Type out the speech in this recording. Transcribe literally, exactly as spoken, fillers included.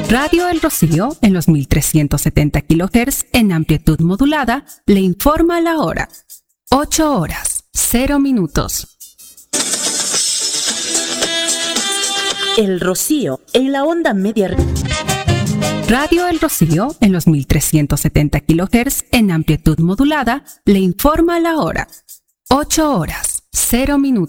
Radio El Rocío, en los mil trescientos setenta kilohertz en amplitud modulada, le informa la hora. ocho horas, cero minutos. El Rocío, en la onda media. Radio El Rocío, en los mil trescientos setenta kilohertz en amplitud modulada, le informa la hora. ocho horas, cero minutos.